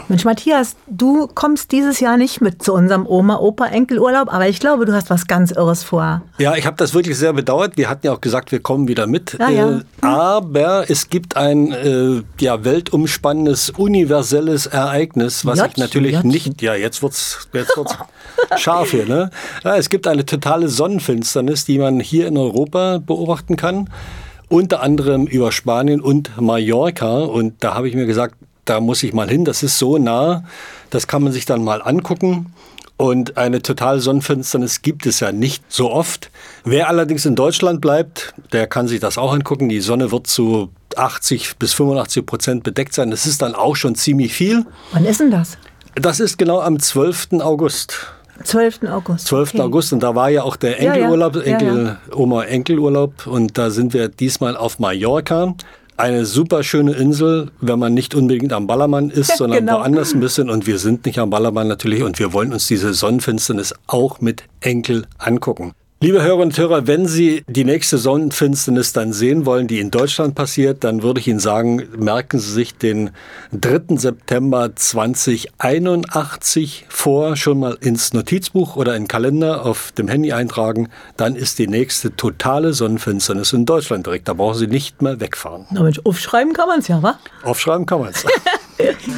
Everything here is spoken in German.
Mensch, Matthias, du kommst dieses Jahr nicht mit zu unserem Oma-Opa-Enkelurlaub, aber ich glaube, du hast was ganz Irres vor. Ja, ich habe das wirklich sehr bedauert. Wir hatten ja auch gesagt, wir kommen wieder mit. Ja. Aber es gibt ein weltumspannendes, universelles Ereignis, was ich natürlich nicht... Ja, jetzt wird's scharf hier, ne? Ja, es gibt eine totale Sonnenfinsternis, die man hier in Europa beobachten kann. Unter anderem über Spanien und Mallorca. Und da habe ich mir gesagt, da muss ich mal hin. Das ist so nah, das kann man sich dann mal angucken. Und eine totale Sonnenfinsternis gibt es ja nicht so oft. Wer allerdings in Deutschland bleibt, der kann sich das auch angucken. Die Sonne wird zu 80-85% bedeckt sein. Das ist dann auch schon ziemlich viel. Wann ist denn das? Das ist genau am 12. August. 12. August. 12. Okay. August. Und da war ja auch der Enkelurlaub, Oma-Enkelurlaub. Und da sind wir diesmal auf Mallorca. Eine super schöne Insel, wenn man nicht unbedingt am Ballermann ist, sondern woanders ein bisschen. Und wir sind nicht am Ballermann natürlich. Und wir wollen uns diese Sonnenfinsternis auch mit Enkel angucken. Liebe Hörer und Hörer, wenn Sie die nächste Sonnenfinsternis dann sehen wollen, die in Deutschland passiert, dann würde ich Ihnen sagen, merken Sie sich den 3. September 2081 vor, schon mal ins Notizbuch oder in den Kalender auf dem Handy eintragen. Dann ist die nächste totale Sonnenfinsternis in Deutschland direkt. Da brauchen Sie nicht mehr wegfahren. Na Mensch, aufschreiben kann man es ja, wa? Aufschreiben kann man es.